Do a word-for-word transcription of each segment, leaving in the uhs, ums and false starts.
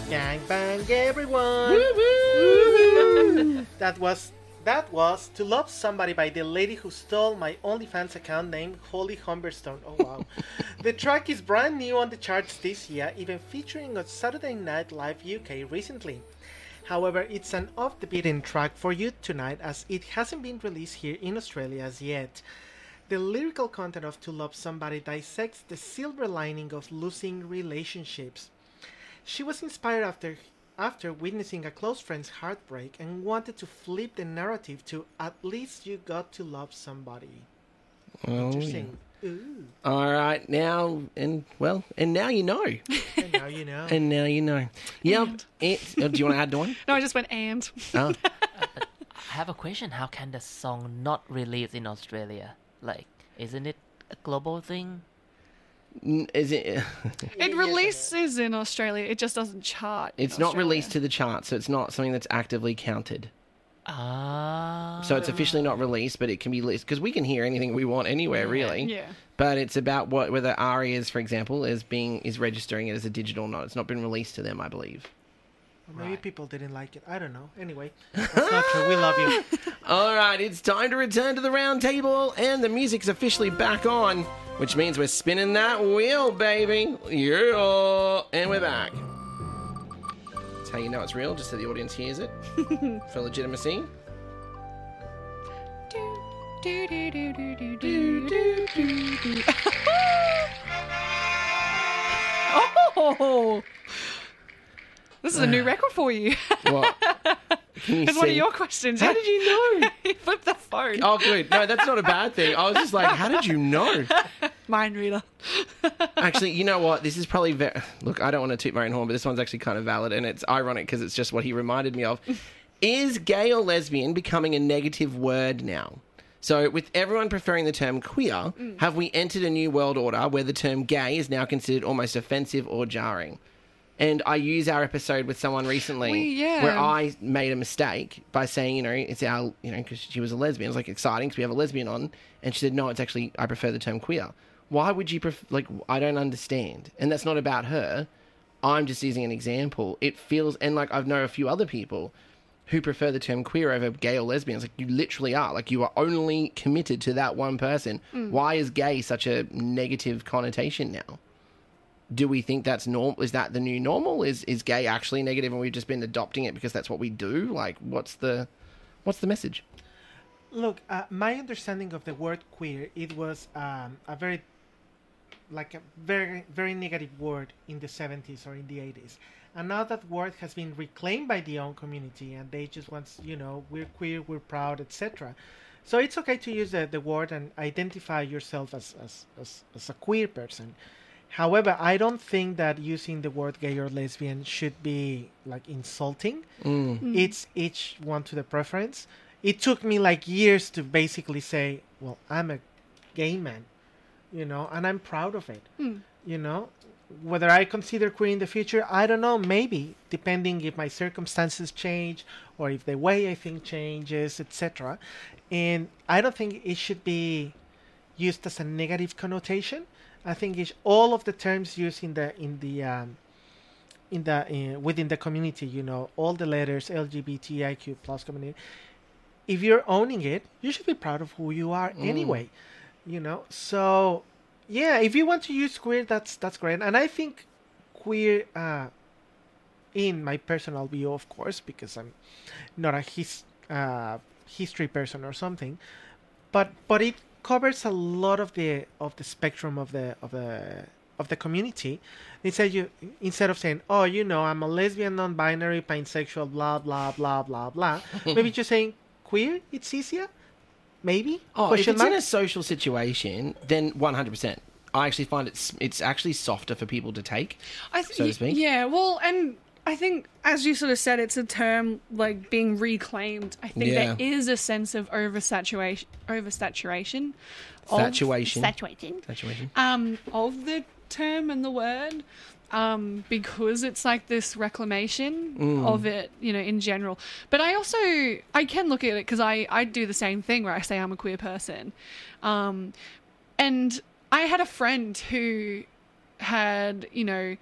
Gangbang, everyone! Woo-hoo! That was that was "To Love Somebody" by the lady who stole my OnlyFans account named Holly Humberstone. Oh wow! The track is brand new on the charts this year, even featuring on Saturday Night Live U K recently. However, it's an off the beaten track for you tonight, as it hasn't been released here in Australia as yet. The lyrical content of "To Love Somebody" dissects the silver lining of losing relationships. She was inspired after after witnessing a close friend's heartbreak and wanted to flip the narrative to "at least you got to love somebody." Oh, Interesting. Yeah. Ooh. All right, now and well, and now you know. And now you know. And now you know. Yep. It, uh, do you want to add one? No, I just went and. Oh. I have a question. How can the song not release in Australia? Like, isn't it a global thing? N- Is it? It Yes, releases in Australia. It just doesn't chart. in It's not Australia. released to the charts, so it's not something that's actively counted. Ah. So it's officially not released, but it can be listed because we can hear anything we want anywhere, really. Yeah. But it's about what whether ARIA's, for example, is being is registering it as a digital or not. It's not been released to them, I believe. Or maybe Right. people didn't like it. I don't know. Anyway, that's not true. We love you. All right, it's time to return to the round table, and the music's officially back on, which means we're spinning that wheel, baby. Yeah, and we're back. That's how you know it's real, just so the audience hears it for legitimacy. Do, do, do, do, do, do, do, do, do. Oh! This is a new record for you. What? Can you It's one of see? your questions. How did you know? You flipped the phone. Oh, good. No, that's not a bad thing. I was just like, how did you know? Mind reader. Actually, you know what? This is probably very... Look, I don't want to toot my own horn, but this one's actually kind of valid, and it's ironic because it's just what he reminded me of. Is gay or lesbian becoming a negative word now? So, with everyone preferring the term queer, have we entered a new world order where the term gay is now considered almost offensive or jarring? And I use our episode with someone recently We- yeah. where I made a mistake by saying, you know, it's our, you know, because she was a lesbian. It was like exciting because we have a lesbian on. And she said, no, it's actually, I prefer the term queer. Why would you prefer, like, I don't understand. And that's not about her. I'm just using an example. It feels, and like I've known a few other people who prefer the term queer over gay or lesbian. It's like you literally are. Like you are only committed to that one person. Why is gay such a negative connotation now? Do we think that's normal? Is that the new normal? Is is gay actually negative and we've just been adopting it because that's what we do? Like, what's the what's the message? Look, uh, my understanding of the word queer, it was um, a very, like a very, very negative word in the seventies or in the eighties. And now that word has been reclaimed by the own community and they just want, you know, we're queer, we're proud, et cetera. So it's okay to use the, the word and identify yourself as, as, as, as a queer person. However, I don't think that using the word gay or lesbian should be like insulting. Mm. It's each one to the preference. It took me like years to basically say, well, I'm a gay man, you know, and I'm proud of it, Mm. you know. Whether I consider queer in the future, I don't know, maybe, depending if my circumstances change or if the way I think changes, et cetera. And I don't think it should be used as a negative connotation. I think it's all of the terms used in the in the um, in the uh, within the community, you know, all the letters L G B T I Q plus community. If you're owning it, you should be proud of who you are Mm. anyway, you know. So, yeah, if you want to use queer, that's that's great. And I think queer, uh, in my personal view, of course, because I'm not a his uh, history person or something, but but it covers a lot of the of the spectrum of the of the of the community. Instead you instead of saying, oh, you know, I'm a lesbian, non-binary, pansexual, blah blah blah blah blah, maybe just saying queer. It's easier, maybe. Oh, if Question it's in mark? a social situation, then one hundred percent. I actually find it's it's actually softer for people to take. I th- So to speak? Yeah, well, and I think, as you sort of said, it's a term like being reclaimed. I think Yeah. there is a sense of oversaturation, oversaturation, of- Saturation. saturation, Situation. um, of the term and the word, um, because it's like this reclamation Mm. of it, you know, in general. But I also I can look at it because I I do the same thing where I say I'm a queer person, um, and I had a friend who had, you know,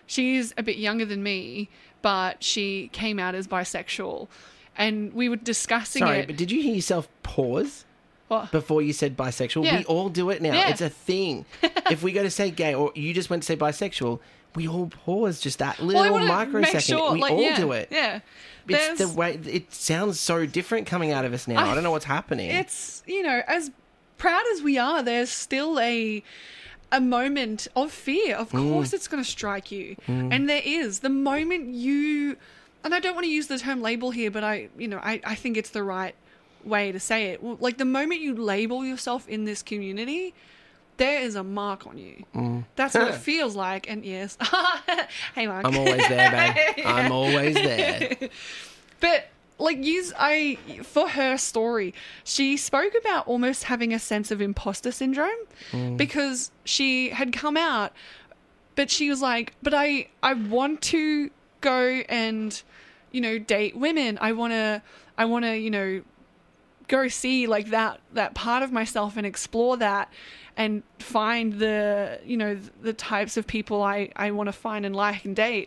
she's a bit younger than me, but she came out as bisexual, and we were discussing Sorry, it. but did you hear yourself pause What? before you said bisexual? Yeah. We all do it now. Yeah. It's a thing. If we go to say gay or you just went to say bisexual, we all pause just that little Well, I wanna microsecond. make sure, we like, all yeah, do it. Yeah. It's the There's- way it sounds so different coming out of us now. I, I- don't know what's happening. It's, you know, as proud as we are, there's still a a moment of fear. Of Mm. course it's going to strike you. And there is. The moment you, and I don't want to use the term label here, but I, you know, I, I think it's the right way to say it. Well, like the moment you label yourself in this community, there is a mark on you. Mm. That's what it feels like. And yes, hey Mark. I'm always there, babe. I'm always there. But like use I for her story, she spoke about almost having a sense of imposter syndrome because she had come out, but she was like, but I I want to go and, you know, date women. I want to I want to, you know, go see like that that part of myself and explore that and find the, you know, the types of people I I want to find and like and date.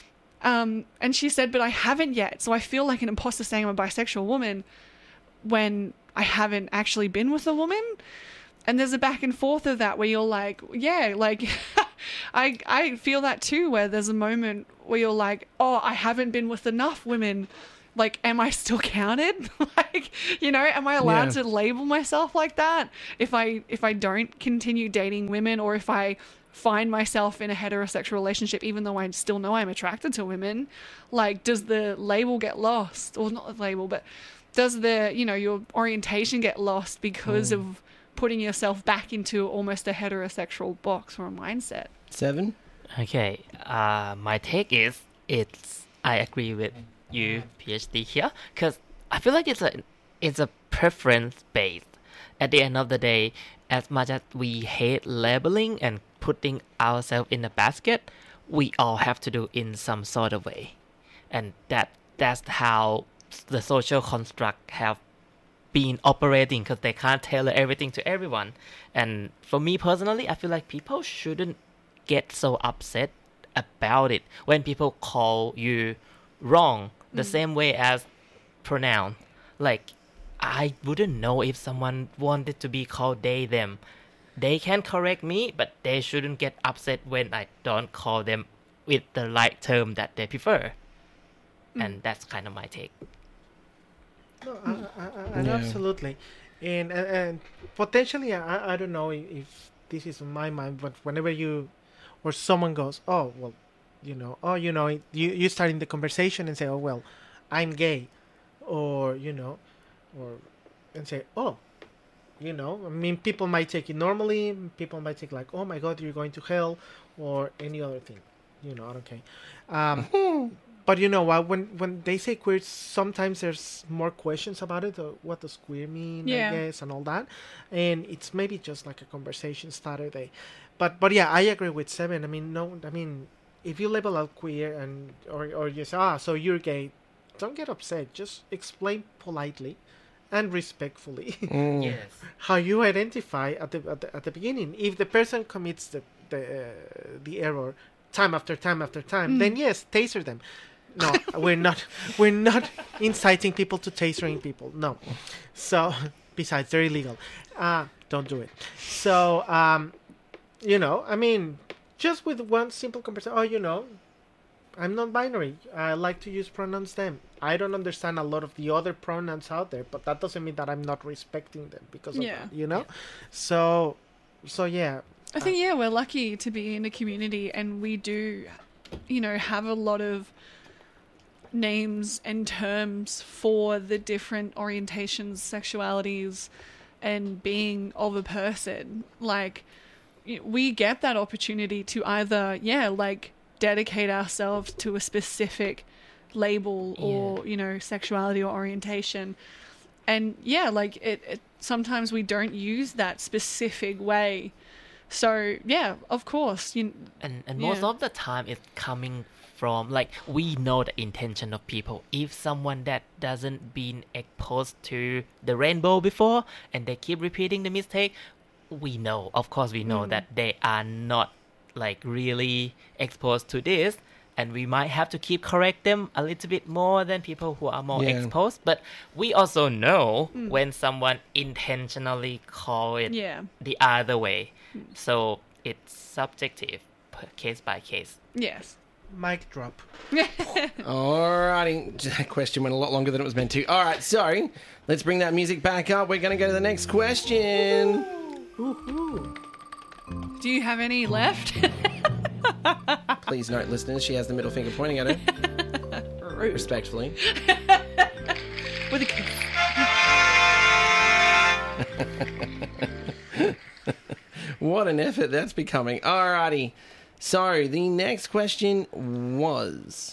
Um, and she said, but I haven't yet. So I feel like an imposter saying I'm a bisexual woman when I haven't actually been with a woman. And there's a back and forth of that where you're like, yeah, like I I feel that too, where there's a moment where you're like, oh, I haven't been with enough women. Like, am I still counted? Like, you know, am I allowed Yeah. to label myself like that if I if I don't continue dating women, or if I find myself in a heterosexual relationship even though I still know I'm attracted to women? Like, does the label get lost? Or not the label, but does the, you know, your orientation get lost because of putting yourself back into almost a heterosexual box or a mindset? Seven? Okay, uh, my take is it's I agree with you, PhD here, because I feel like it's a it's a preference based. At the end of the day, as much as we hate labeling and putting ourselves in a basket, we all have to do in some sort of way, and that that's how the social construct have been operating, because they can't tailor everything to everyone. And for me personally, I feel like people shouldn't get so upset about it when people call you wrong the same way as pronoun. Like, I wouldn't know if someone wanted to be called they them. They can correct me, but they shouldn't get upset when I don't call them with the right term that they prefer. And that's kind of my take. No, I, I, I, Yeah. absolutely, and, and and potentially, I, I don't know if, if this is in my mind, but whenever you or someone goes, oh well, you know, oh you know, you you start in the conversation and say, oh well, I'm gay, or you know, or and say, oh, you know, I mean, people might take it normally, people might take like, oh my god, you're going to hell, or any other thing, you know, okay. Um, But you know what? When when they say queer, sometimes there's more questions about it. Uh, what does queer mean? Yeah. I guess, and all that. And it's maybe just like a conversation starter. They, but but yeah, I agree with Seven. I mean, no, I mean, if you label out queer and or or you say, ah, so you're gay, don't get upset. Just explain politely and respectfully Mm. Yes. how you identify at the at the, at the beginning. If the person commits the the uh, the error time after time after time, then yes, taser them. No, we're not. We're not inciting people to tasering people. No. So, besides, they're illegal. Uh, don't do it. So, um, you know, I mean, just with one simple conversation. Oh, you know, I'm non-binary. I like to use pronouns them. I don't understand a lot of the other pronouns out there, but that doesn't mean that I'm not respecting them because of Yeah. that. You know. So, so yeah. I think, yeah, we're lucky to be in a community, and we do, you know, have a lot of names and terms for the different orientations, sexualities, and being of a person. Like, y- we get that opportunity to either, yeah, like dedicate ourselves to a specific label or, you know, sexuality or orientation. And yeah, like it, it sometimes we don't use that specific way. So yeah, of course, you And and most Yeah. of the time it's coming from, like, we know the intention of people. If someone that doesn't been exposed to the rainbow before and they keep repeating the mistake, we know, of course we know that they are not like really exposed to this, and we might have to keep correct them a little bit more than people who are more Yeah. exposed. But we also know when someone intentionally call it Yeah. the other way. So it's subjective, per- case by case. Yes. Mic drop. Alrighty, that question went a lot longer than it was meant to. All right, so let's bring that music back up. We're going to go to the next question. Do you have any left? Please note, listeners, she has the middle finger pointing at her. Rude. Respectfully. With a kiss. What an effort that's becoming. Alrighty. So the next question was.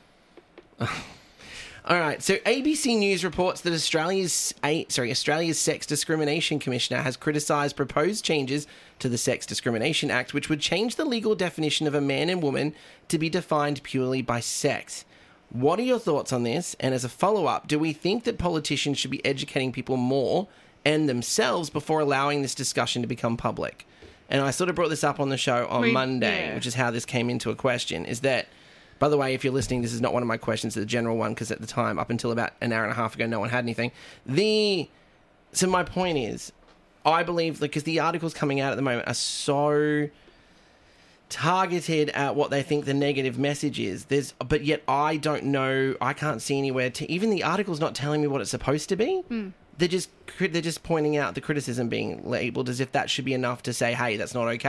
All right. So A B C News reports that Australia's a, sorry Australia's Sex Discrimination Commissioner has criticised proposed changes to the Sex Discrimination Act, which would change the legal definition of a man and woman to be defined purely by sex. What are your thoughts on this? And as a follow-up, do we think that politicians should be educating people more and themselves before allowing this discussion to become public? And I sort of brought this up on the show on We- Monday, yeah. which is how this came into a question, is that, by the way, if you're listening, this is not one of my questions, it's a general one, because at the time, up until about an hour and a half ago, no one had anything. The So my point is, I believe, because the articles coming out at the moment are so targeted at what they think the negative message is. There's, but yet I don't know, I can't see anywhere to, even the article's not telling me what it's supposed to be. They're just they're just pointing out the criticism being labelled as if that should be enough to say, hey, that's not okay.